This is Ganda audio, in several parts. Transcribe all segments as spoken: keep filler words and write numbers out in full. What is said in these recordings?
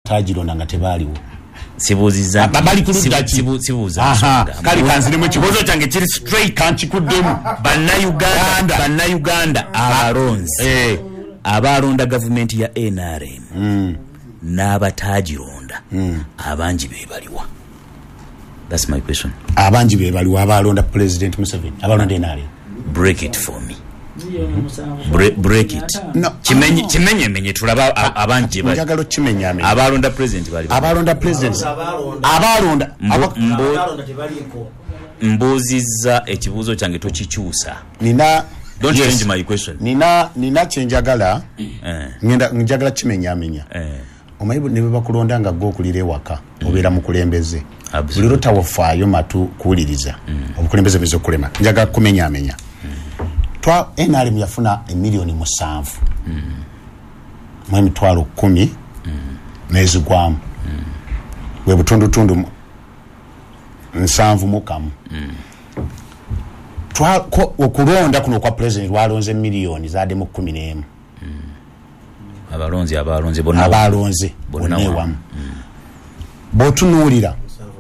Tajironda nga tebaliwo sibuziza babali kuludda sibuza aha kali kanziremu kibozo kyange kiri straight kanchikuddemu banna Uganda banna Uganda abalonzi eh abalonda government ya N R M mm. n'abatajironda mm. abangi be baliwa. That's my question. Abangi be baliwa abalonda President Museveni abalonda N R M. Break it for me. Break, break it. No. Chimenye chimenye menye tulaba abangi bali. Njagalo chimenya amenye. Abalonda president bali. Abalonda president. Abalonda abalonda tebaliko. Mboziza ekibuzo kyange tokikyusa. Nina Don't yes. change my question. Nina nina chenjagala. Eh. Ngenda njagala chimenya amenya. Eh. Omayibu ne bakulonda nga go kulire waka. Obera mukulembeze. Buliro tawafaayo matu kuwuliriza. Mm. Obukulembeze bizo kulema. Njagala kumenya amenya. Twa N R M yafuna emilioni musanvu mm. mwe mitwalo kumi mm. mwezi gwamu mm. we butundu tundu nsanvu mukamu mm. twa ko okulonda kuno kwa president walonze milioni zade mu kumi n'emu mm. abalonzi abalonzi bonna abalonzi bonna wamu mm. botunulira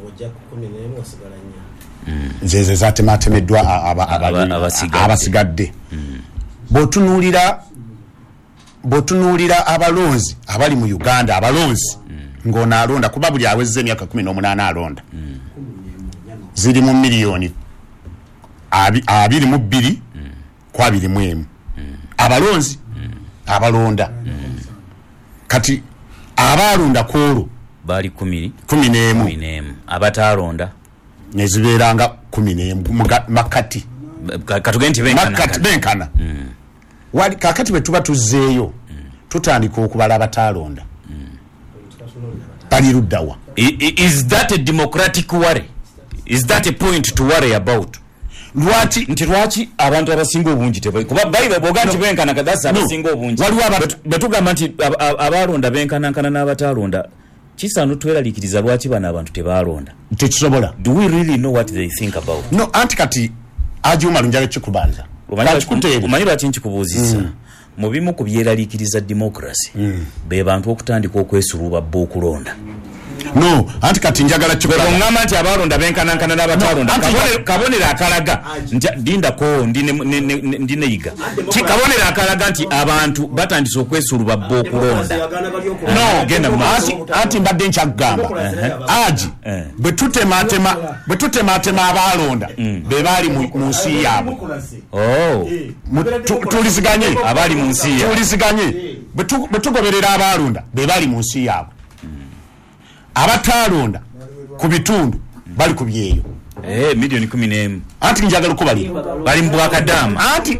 Mm. Nzeze zate matemeddwa abasigadde mm. botunulira botunulira abalonzi abali mu Uganda abalonzi mm. ngona alonda kuba buli awezze emyaka kumi n'omunaana alonda mm. ziri mu milioni abiri mu bbiri mm. kwa abiri mu emu mm. abalonzi mm. abalonda mm. kati abalonda kolo bali kumi kumi n'emu abatalonda neziberanga kumi n'emu makati katugenti benkana makati benkana mm. wali kakati bwe tuba tuzeeyo mm. tutandika okubala abatalonda mm. bali luddawa. Is that a democratic worry? Is that a point to worry about? Lwaki nti lwaki abantu abasinga obungi tebali kuba bayibe boganti no. benkana kadasa abasinga obungi waliwo abantu betugamba nti abalonda benkana nkana n'abatalonda kisano tweralikiriza lwaki bana abantu tebalonda tekisobola. Do we really know what they think about? No anti kati ajuma lunjale chikubanza umanyi lwaki nkikubuuzisa mm. mu bimu ku byeralikiriza democracy mm. be bantu okutandika okwesuluba bo okulonda. No anti kati njagala chikubanza ngamba nti abalonda benkana nkana n'abatalonda no, kabonera akalaga ndinda ko ndine ndine yiga kabonera akalaga nti abantu batandise okwesuluba bo okulonda. No genda anti anti mbadde nkyagamba uh-huh. aji uh-huh. betute matema betute matema abalonda mm. be bali mu nsi yabo. Oh tuliziganye abali mu nsi yabo tuliziganye betugoberera abalonda be bali mu nsi yabo abatalonda ku bitundu bali ku byeyo eh milioni kumi n'emu anti njagala kubali bali mu bwakadama anti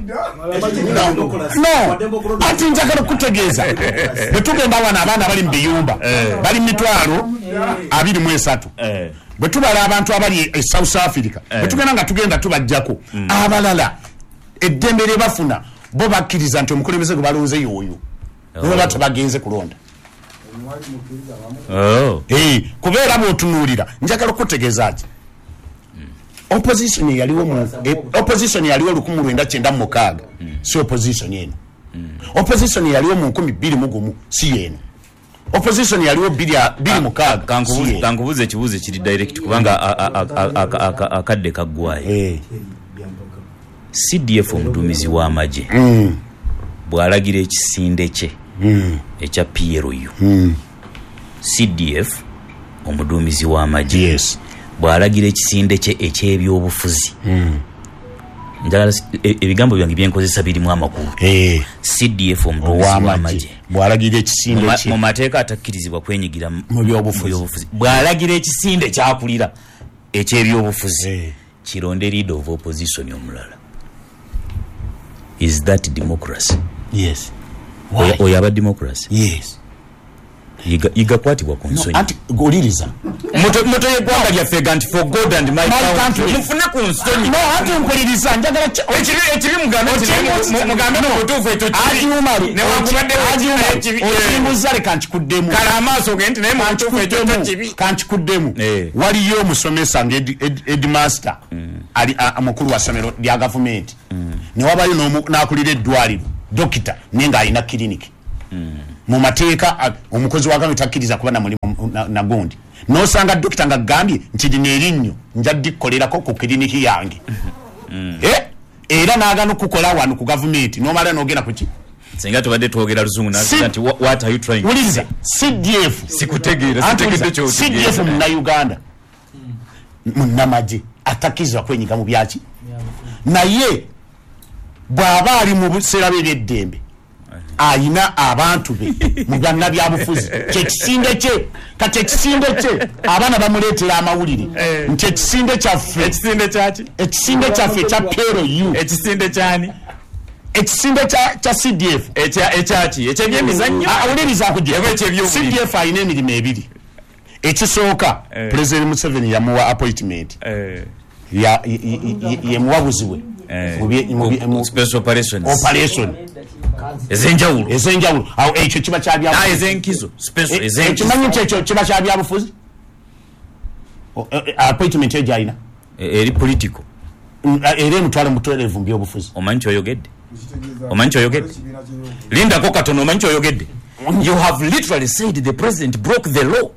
no anti njagala kutegeeza betugenda wana abaana bali mu biyumba eh. bali mitwalo abiri mu esatu eh. betubala abantu abali e South Africa eh. betugenda nga tugenda tubajjako mm. abalala eddembe lye bafuna bo bakkiriza nti omukulembeze gwe balonze yoyo oh. no batu bagenze kulonda. Oh. Eh, kubera botunulira njagala kutegezaje. Mm. Opposition yaliwo mu eh, opposition yaliwo lukumu lwenda kyenda mukaga. Mm. Si opposition yenu. Mm. Opposition yaliwo mu nkumi bbiri mu gumu si yenu. Opposition yaliwo bbiri bbiri mukaga. Kankubuze kankubuze kibuze kiri direct kubanga akadde kagwaye. Eh. C D F omudumizi w'amaje. Mm. Bwalagira ekisinde kye. Mm. Echa P R U. Mm. C D F omudumizi w'amaje. Yes. Bwalagira ekisinde kye eky'ebyobufuzi. Mm. Njagala ebigambo byange byenkozesa birimu amakulu. Eh. C D F omudumizi w'amaje. Bwalagira ekisinde kye mu mateeka atakkirizibwa kwenyigira mu byobufuzi. Bwalagira ekisinde kyakulira eky'ebyobufuzi. Eh. Kironde leader of opposition omulala. Is that democracy? Yes. Why? Oya aba democracy. Yes. Yiga yiga kwatibwa konsonyi. No, anti goliriza. Moto moto yegwanga lya fegant for God and my, my country. Mufuna konsonyi. No, anti nkoliriza njagala ekiri ekiri mugambe mugambe mutufu eto aji umali. Ne wangubadde aji umali. Okimbuzale kanchikuddemu. Kala amaso genti ne mutufu eto kibi. Kanchikuddemu. Waliyo musomesa nge headmaster. Ali amukulu wa somero lya government. Ne wabayo no nakulira eddwaliro. Dokita ninga alina clinic mu mateeka omukozi wa gavumenti takkiriza kuba na mulimu na gundi nosanga dokita nga gambye nti lino erinnyo nja dikolerako ku kiriniki yange eh era naagano kukola wano ku gavumenti nomala nogenda kuki singa tubadde twogera luzungu nti what are you trying to say C D F sikutegeera sitegedde kyo C D F mu Uganda munamaje atakizwa kwenyiga mu byaki naye bwaba ali mu busera beddembe ayina abantu be mu byanna byabufuzi kyekisinde kye kati ekisinde kye abana bamuleetera amawulire nti ekisinde kyaffe ekisinde kyaki ekisinde kyaffe kya pero you ekisinde kyani ekisinde kya kya C D F ekya ekyaki eky'ebyemizannyo awuliriza kujja C D F ayina emirimu ebiri ekisooka President Museveni yamuwa appointment ya yemuwa buziwe mu special operations operation ezenjawulo ezenjawulo awo ekyo kiba kya bya ah ezenkizo special ezenkizo kimanyi ekyo kiba kya bya bufuzi appointment ejo ayina eri political eri mutwale mutwelevu mbyo bufuzi omanyi oyogedde omanyi oyogedde linda ko katono omanyi oyogedde you have literally said the president broke the law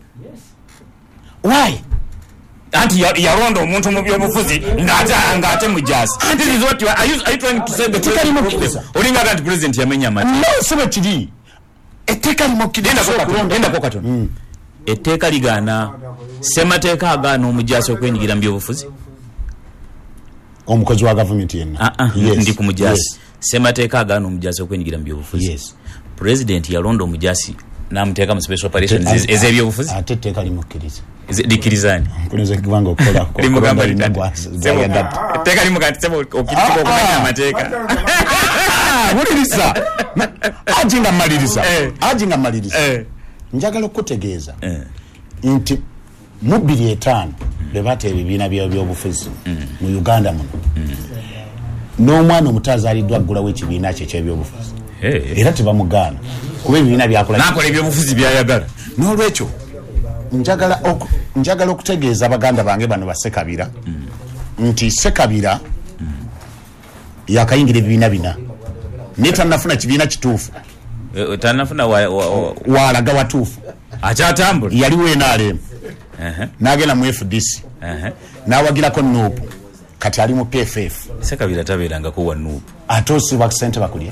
why anti yaronda omuntu mu byobufuzi ngata ngate mujasi this is what you are, are, you, are you trying to say the president olinga anti president yamenya amati no sebe kiri eteka limo kidenda ko katono denda ko katono mm. eteka ligana semateeka agana omujasi okwenyigira mu byobufuzi omukozi wa government yenna ah ah yes. ndi ku mujasi yes. semateeka agana omujasi okwenyigira mu byobufuzi yes president yalonda omujasi namuteeka mu special operations ezebyobufuzi ate eteka limo kiriza dikirizani kunze kibango okola limugamba litandise teka limugamba sebo okitiko okumanya amateeka wuliriza ajinga maliriza ajinga maliriza njagala okutegeeza nti mu bbiri etaano bebate ebibiina by'obufuzi mu Uganda muno n'omwana omutazaaliddwa aggulawo ekibiina kye eky'ebyobufuzi era tebamugaana kuba ebibiina byakola nakola ebyobufuzi byayagala n'olwekyo njagala ok njagala okutegeeza abaganda bange bano basekabira mm. nti sekabira mm. yakayingira ebibiina bina neta nafuna kibiina kituufu e, tanafuna wa, wa, wa, walaga watuufu akyatambula yaliwo N R M uh-huh. n'agenda mu F D C uh-huh. n'awagirako Nuupu kati ali mu P F F sekabira tabeerangako wa Nuupu ate osibwa kusente bakulya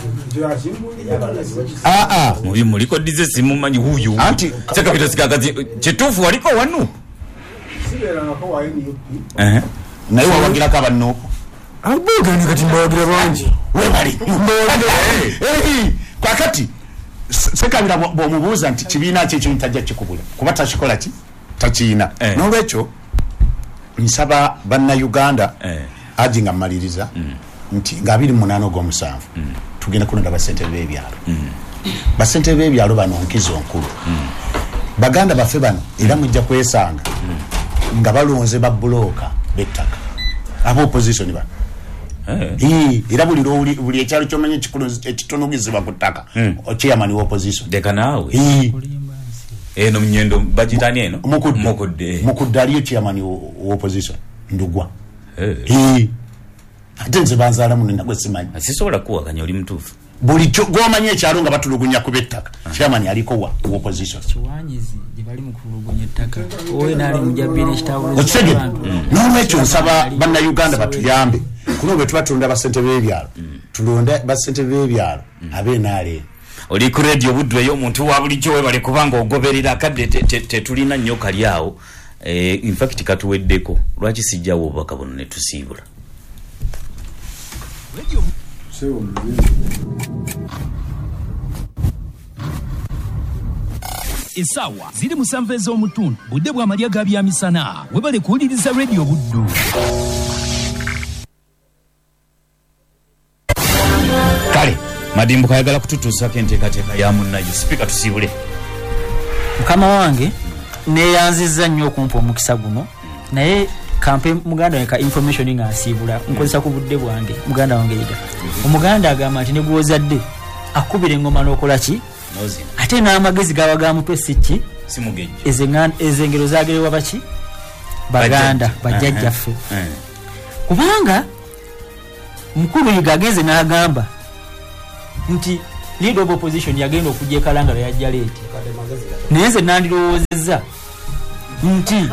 ah ah muri muliko dize simu manyi huyu anti sekabira sikagazi kituufu waliko wa Nuupu sibera nako wa N U P eh nayo wawagira ka Nuupu abuga ni kati mbawagira banji we bali eh kwa kati sekabira bo mubuza nti kibiina kye kyo ntajja kikubula kuba tashikola ki takiina eh. N'olwekyo nsaba banna Uganda eh. ajinga maliriza mm. nti nga abiri mu munaana ogw'omusanvu mm. tugenda kulonda basentebe b'ebyalo mm. basentebe b'ebyalo bano nkizo nkulu mm. baganda baffe bano era mujja kwesanga mm. nga balonze babuloka b'ettaka aba opposition bano eh era buli buli ekyalo ky'omanyi ekitonogezebwa ku ttaka chairman wa opposition deka naawe eh eno mnyendo bajitani eno mukudde mukudde aliyo chairman wa opposition ndugwa eh ate nze banzaala muno nagwe simanyi asisobola kuwa kanya oli mutuufu buli kyo gomanye ekyalo nga batulugunya ku bettaka chairman aliko wa opposition kiwanyizi gibali mu kulugunya ettaka owe nali mujabire ekitawulo n'olwekyo nsaba banna Uganda batuyambe kuno bwe tuba tulonda basente b'ebyalo tulonda basente b'ebyalo abe naale oli ku radio Buddu ey'omuntu wa bulijjo webale kubanga ogoberera kadde tetulina nnyo kali awo eh, in fact katuweddeko lwaki sijjawo obubaka buno ne tusiibula esawa ziri musanvu ez'omutundu budde bwa malya ga byamisana webale kuwuliriza radio Buddu. kale madimbu kayagala kututuusako enteekateeka ya munnayo sipiika tusiibule mukama wange neyanziza nnyo okumpa omukisa guno naye kampe muganda weka information nga asiibula nkozesa ku budde bwange muganda wange ida omuganda agamba nti ne gwozadde akubira engoma n'okola ki ate n'amagezi gaba gamutwe siki simugejjo ezengero zagerewa baki baganda bajjajjaffe kubanga mukulu yiga ageze n'agamba nti leader of opposition yagenda okujja Kalangala yajja leti naye nze nandirowoozezza nti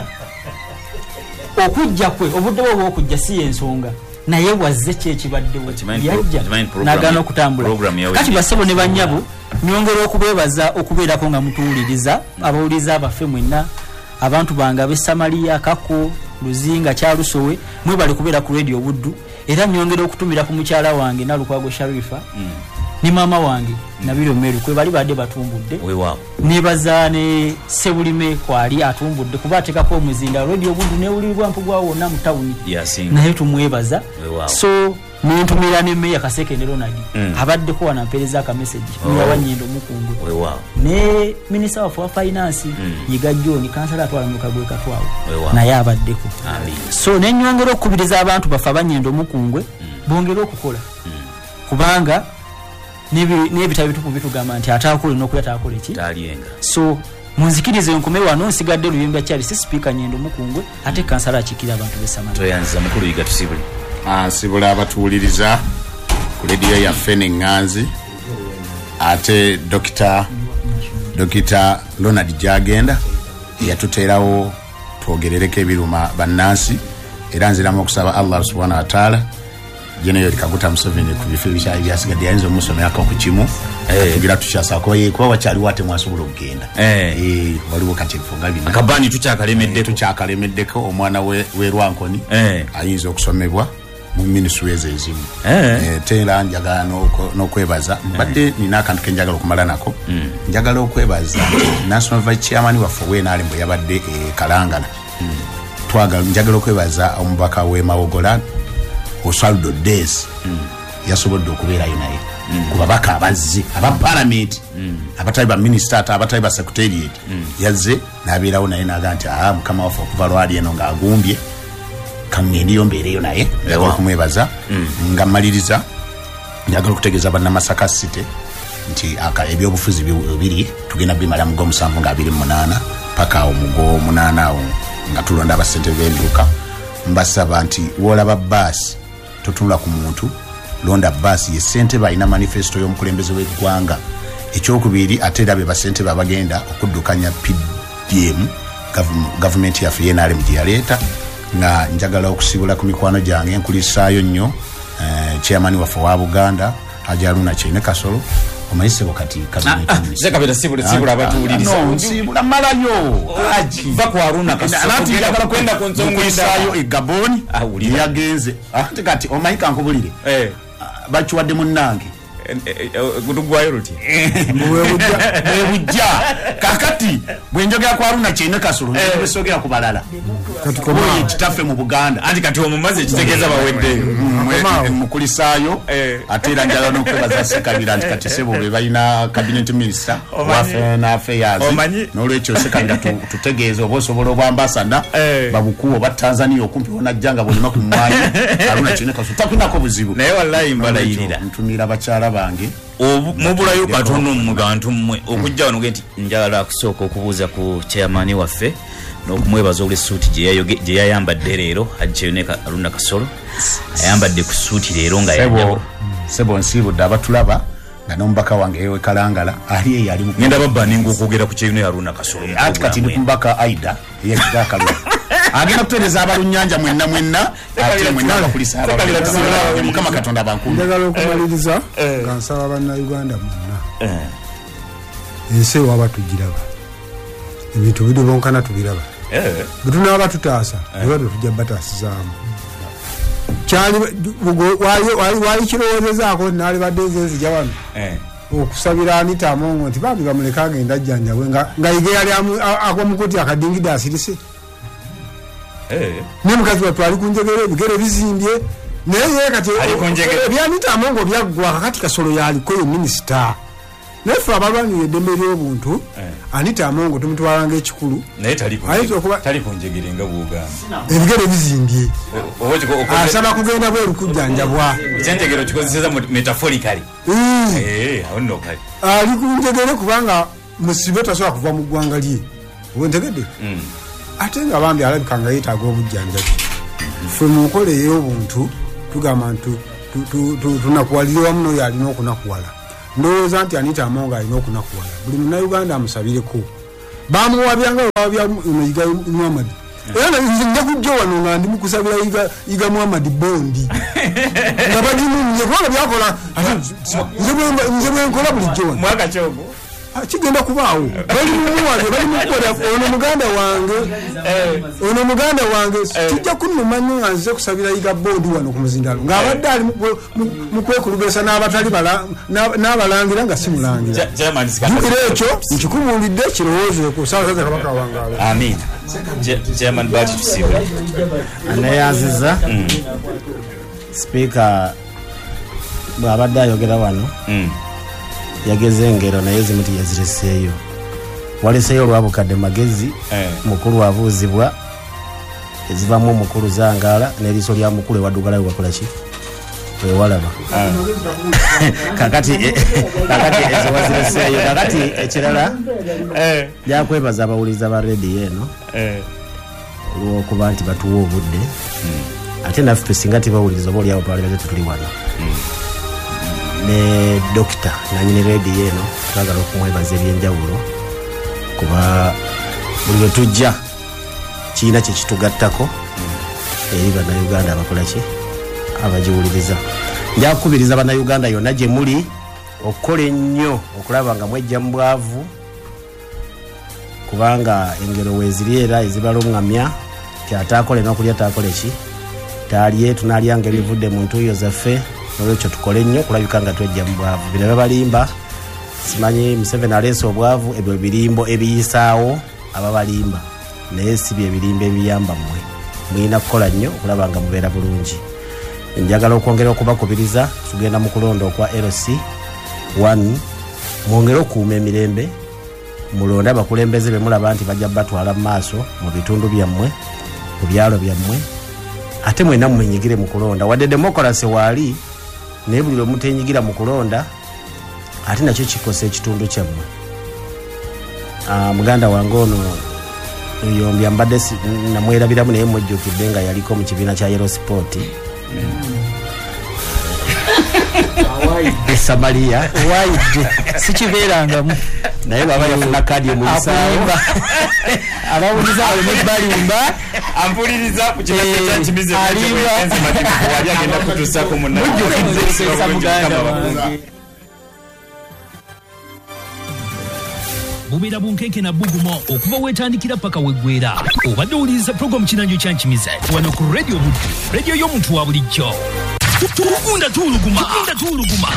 okujja kwe obudde bwe bw'okujja si ensonga naye wazze ki ekibaddewo yajja n'agaana okutambula kati bassebo ne bannyabo nyongera okubeebaza okubeerako nga mutuwuliriza abawuliriza abaffe mwenna abantu bange ab'e Samaliya Kako Luzinga Kyalusowe mwe bali kubeera ku radio Buddu era nyongera okutumira ku mukyala wange Nalukwago Sharifa mm. ni mama wange mm. Nabiro Meru kwe bali badde batumbudde weewaawo nebaza ne Sebulime kwali atumbudde kuba atekako omuzinda radio Buddu newulirwa mpugwa wonna mu tawuni naye tumwebaza so nentumira ne Meya Kaseke ne Ronald mm. abaddeko wanampereza aka message oh. ya Wanyendo Mukungwe weewaawo ne Minister of Finance mm. Yiga John kansala atwala mu Kagwe Katwawo naye abaddeko so nenyongera okubiriza abantu bafa Wanyendo Mukungwe mm. bongera okukola mm. kubanga n'ebitabo bitupu bitugamba nti ataakole n'okuleta akole ki talienga so munzikirize nkome wano nsigadde Luyemba Kyali si speaker Nyendo Mukungwe ate kansala akikira abantu b'Esamala toyanza mukulu Yiga tusibule ansibula abatuwuliriza ku radio yaffe n'Enganzi ate Dr. Dr. Ronald Jagenda yatuteerawo twogerereko ebiruma bannansi era nziramu okusaba Allah subhanahu wa ta'ala General Kaguta Museveni ku bifo ebishayi byasigadde yayinza omusomyako ku kimu tugira tukyasa ko ye kwa wakyali wate mwasobola okugenda eh waliwo kati ebifunga bina akabani tukyakalemedde tukyakalemeddeko omwana we we Rwankoni ayinza okusomebwa mu ministry ezimu eh tera njagala n'okwebaza badde nina akantu kenjagala okumala nako njagala okwebaza National Vice Chairman wa Fowe Nalembo yabadde e Kalangala twagala njagala okwebaza omubaka we Mawogola Osaldo Des mm. yasobodde okubeerayo naye mm. ku babaka abazzi aba parliament mm. abatali ba minister ata abatali ba secretariat mm. yazze n'abeerawo naye n'aga nti ah mukama waffe okuva lwali eno ng'agumbye kamwendiyo mbeereyo naye njagala okumwebaza mm. nga mmaliriza njagala okutegeeza bannamasaka city nti aka ebyobufuzi bibiri tugenda bimala mugo musanvu nga abiri mu munaana paka omugo munaana awo nga tulonda abasente b'enduuka mbasaba nti wolaba baasi totunula ku muntu londa baasi ye sente balina manifesto y'omukulembeze w'eggwanga ekyokubiri ate era be basente babagenda okuddukanya P D M government yaffe N R M gye yaleeta nga njagala okusibula ku mikwano gyange enkulisaayo nnyo eh, chairman waffe wa Buganda Hajji Haruna Kyene Kasolo omayise wakati cabinet minister ze kabira sibule sibula abatuwuliriza no sibula malayo Hajji bako Haruna Kasolo anati njagala kwenda ku nkulisaayo e Gabon yagenze ate kati omayika nkubulire eh bachiwadde munnange gudugwayo ruti mwe bujja kakati bwenjogera kwa Haruna Kyene Kasolo nebesogera ku balala kati ko boye kitaffe mu Buganda anti kati omumaze kitegeeza bawedde mukulisaayo ate era njala n'okwebaza Sekabira anti kati sebo be balina cabinet minister wa foreign affairs n'olwekyo Sekabira tutegeeza obosobola obwambasada babukuwo ba Tanzania okumpi wona jjanga bolima ku mwanya Haruna Kyene Kasolo takunako buzibu naye wallahi mbalayirira ntumira bakyala bange mubulayo katono mu bantu mmwe okujja wano genti njagala kusooka okubuuza ku chairman waffe n'okumwebaza olwe suuti gye yayambadde leero Hajji Haruna Kasolo ayambadde ku suuti leero nga yajjako sebo nsibudde abatulaba nga n'omubaka wange ewe Kalangala ali eyo ali mu ngenda babbaninga okwogera ku kyeyune Haruna Kasolo ati kati ndi kumubaka Aida yekigakalwa agenda kutereza abalunyanja mwenna mwenna ate mwenna abakulisa abakulisa mukama Katonda abankumbi njagala okumaliriza nga nsaba bannayuganda mwenna ensi waba tugiraba ebintu biri bonkana tubiraba bwetunaaba tutaasa eba tetujja bataasizaamu kyali wali kirowoozezaako naali badde nzenzija wano okusabira Anita Amongo nti bambi bamuleka agenda ajjanjabwe nga Yiga yali akomukuti akadingida asirise ne mukazi wattu ali kunjegera ebigere bizimbye naye kati ebyanita Amongo byaggwa kakati Kasolo yaliko ye minisita nefe abalwanira eddembe ly'obuntu Anita Amongo tumutwalanga ekikulu naye tali kunjegere nga bwogamba ebigere bizimbye asaba kugenda bweru kujjanjabwa ekyenjegero kikozeseza metaphorically ali kunjegere kubanga musibe tasobola kuva mu ggwanga lye obentegedde ate nga bambi alabika nga yeetaaga obujjanjabi ffe mu nkola ey'obuntu tugamba nti tunakuwalire wamu n'oyo alina okunakuwala ndowooza nti Anita Amonga alina okunakuwala buli munnayuganda amusabireko bamuwabyanga wabya Yiga Muhammad era nze kujja wano nga ndi mukusabira Yiga Yiga Muhammad bondi nga bagimunye kuba byakola nze bwenkola bulijjo mwaka kyogo kigenda kubaawo bali mumuwage bali mukola ono muganda wange ono muganda wange kijja kunnuma nnyo nga nze kusabira Yiga bondi wano ku muzindalo ng'abadde ali mu kwekulugesa n'abatali n'abalangira nga simulangira jukira ekyo nkikubuulidde kirowoozeeko Ssaabasajja Kabaka wange amin Chairman Bati tusiba anayaziza speaker bw'abadde ayogera wano yageze engero naye zimuti yazireseeyo waleseeyo olwabukadde magezi mukulu abuuzibwa ezivamu omukulu zangaala n'eriiso lya mukulu ewaddugalayo wakola ki wewalaba kakati kakati ezo wazireseeyo kakati ekirala byakwebaza abawuliza ba rediyo eno olw'okuba nti batuwa obudde ate naffe singa tibawuliriza oba oliawo twalibate tutuli wano ne dokita nanyini rediyo eno twagala okumwebaza ebyenjawulo kuba buli lwe tujja kiina kyekitugattako eri bannayuganda abakola ki abagiwuliriza nja kukubiriza bannayuganda yonna gye muli okukola ennyo okulaba nga mwejja mu bwavu kubanga engero weeziri era ezibala omuŋŋamya kyataakole n'okulya taakole ki taalye tunalyanga ebivudde mu ntuuyo zaffe nolwekyo tukole nnyo okulabika nga twejja mu bwavu bino babalimba simanyi Museveni aleese obwavu ebyo birimbo ebiyisaawo ababalimba naye si bye birimbo ebiyamba mmwe mulina kukola nnyo okulaba nga mubeera bulungi njagala okwongera okubakubiriza tugenda mu kulonda okwa L C one mwongere okuuma emirembe mulonde abakulembeze be mulaba nti bajja batwala mu maaso mu bitundu byammwe mu byalo byammwe ate mwena mwenyigire mu kulonda wadde demokolasi waali naye buli lwe mutenyigira mu kulonda ate nakyo kikosa ekitundu kyammwe muganda wange ono yombi ambadde namwerabiramu naye mujjukidde nga yaliko mu kibiina kya Yellow Sport Samaria waide sikibeerangamu naye baba yafuna kadi emulisaawo abawuliza awo nebalimba ampuliriza ku kibazo kya kimize enzi matiku wali agenda kutuusako bubeera bunkenke na bugumo okuva wetandikira paka weggwera obadde owuliriza puroguramu kinanjo kya nkimize wano ku radio buddu radio y'omuntu wa bulijjo tugunda tuuluguma tugunda tuuluguma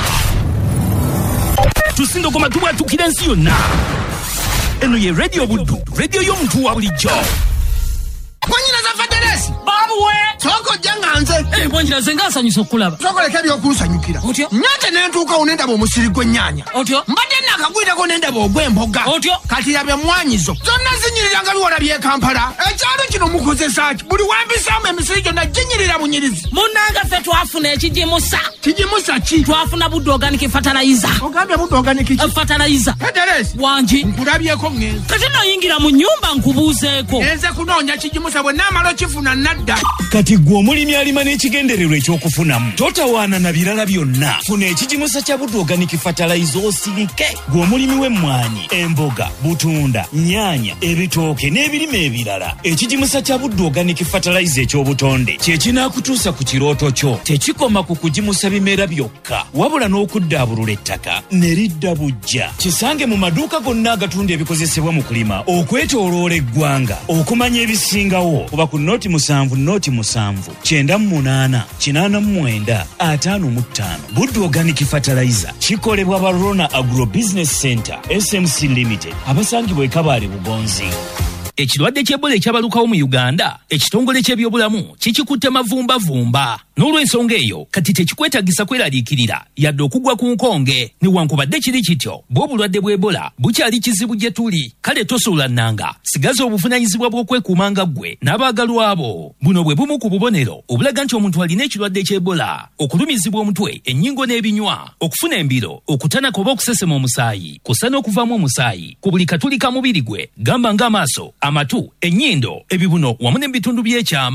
tusindogoma tubwatukira ensi yonna eno ye radio buddu radio y'omuntu wa bulijjo Mwanyina za Faderesi babuwe soko janga nze eh mwanyina zenga asanyusa okulaba soko leka byokusanyukira otyo nyate nentuuka onenda bomusiri gwennyanya otyo mbadde nakagwira ko nenda bogwemboga otyo kati yabye mwanyizo zonna zinyirira biwala bye Kampala ekyalo kino mukozesa ki buli wambisamu emisiri gyonna ginyirira bunyirizi munanga ffe twafuna ekijimusa kijimusa ki twafuna budde organic fertilizer ogambye budde organic ki fertilizer Faderesi wangi nkulabyeko ngenzi kati noyingira mu nyumba nkubuuzeeko nze kunoonya kijimusa bwe naamala okifuna nadda kati gwe omulimi alima n'ekigendererwa ekyokufunamu totawaana na birala byonna funa ekijimusa kya budde organic fertilizer osirike gwe omulimi w'emmwanyi emboga butunda nyaanya ebitooke n'ebirime ebirala ekijimusa kya budde organic fertilizer ekyobutonde kye kinaakutuusa ku kirooto kyo tekikoma ku kujimusa bimera byokka wabula n'okuddaabulula ettaka ne lidda bujja kisange mu maduuka gonna agatunda ebikozesebwa mu kulima okwetooloola eggwanga okumanya ebisingawo kuba ku noti musanvu noti musanvu kyenda mu munaana kinaana mu mwenda ataano mu ttaano budde organic fertilizer kikolebwa ba Rona Agro Business Center S M C Limited abasangibwa e Kabale Bugonzi. Ekirwadde ky'Ebola ekyabalukawo mu Uganda ekitongole ky'ebyobulamu kikikutte mavumbavumba n'olw'ensonga eyo kati tekikwetagisa kweraliikirira yadde okugwa ku nkonge newankubadde kiri kityo bw'obulwadde bw'Ebola bukyali kizibu gye tuli kale tosuulannanga sigaza obuvunaanyizibwa bw'okwekuumanga ggwe n'abaagalwa abo buno bwe bumu ku bubonero obulaga nti omuntu alina ekirwadde ky'Ebola okulumizibwa omutwe ennyingo n'ebinywa okufuna embiro okutanaka oba okusesema omusaayi kusa n'okuvaamu omusaayi ku buli katuli ka mubiri gwe gamba ng'amaaso amatu ennyindo ebibuno wamu n'ebitundu by'ekyama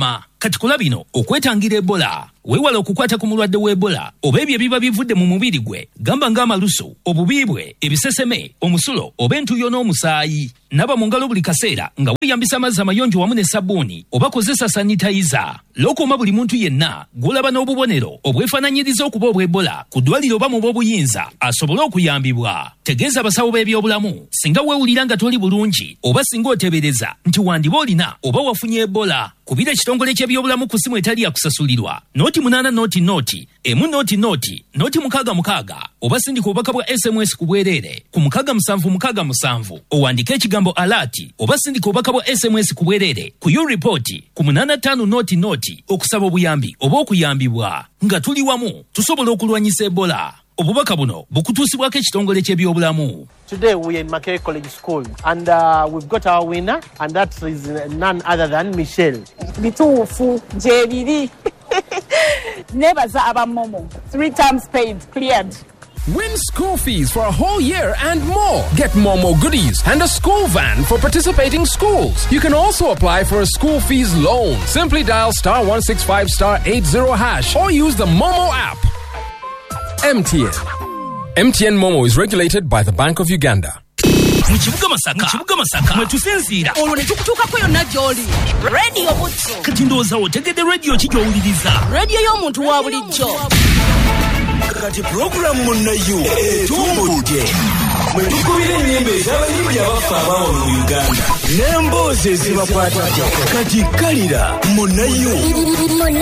kati kola bino okwetangira ebola weewala okukwata ku mulwadde w'ebola oba ebyo ebiba bivudde mu mubiri gwe gamba ng'amalusu obubiibwe ebiseseme omusulo oba entuyo n'omusaayi naba mu ngalo buli kaseera nga weeyambisa amazzi amayonjo wamu ne sabbuuni oba kozesa sanitayiza lokuuma buli muntu yenna gw'olaba n'obubonero obwefaananyiriza okuba obw'ebola ku ddwaliro oba mu b'obuyinza asobole okuyambibwa tegeeza abasawo b'ebyobulamu singa weewulira nga toli bulungi oba singa oteebereza nti wandiba olina oba wafunye ebola kubira ekitongole ky'ebyobulamu ku simu etali yakusasulirwa noti munana noti noti emu noti noti noti mukaaga mukaaga oba sindika obubaka bwa S M S ku bwereere ku mukaaga musanvu mukaaga musanvu owandike ekigambo alaati oba sindika obubaka bwa S M S ku bwereere ku yo ripooti ku munana ttaano noti noti okusaba obuyambi oba okuyambibwa nga tuli wamu tusobola okulwanyisa ebola obubaka buno bukutuusibwako ekitongole ky'ebyobulamu. Today we are in Mackay College School and uh, we've got our winner and that is none other than Michelle. Bituufu jebiri nebaza abamomo three times paid cleared. Win school fees for a whole year and more. Get Momo goodies and a school van for participating schools. You can also apply for a school fees loan. Simply dial star one six five star eight zero hash or use the Momo app. M T N. M T N Momo is regulated by the Bank of Uganda. Mukibuga Masaka Mukibuga Masaka mwetusinzira olwo ne tukutuukako yonna gy'oli radio butso kati ndowooza otegedde radio ki gy'owuliriza radio y'omuntu wa bulijjo kati pulogulaamu munnayo etumbudde mwe tukubira ennyimba ez'abayimbi abafa abaawo mu Uganda n'emboozi ezibakwata kati kalira munnayo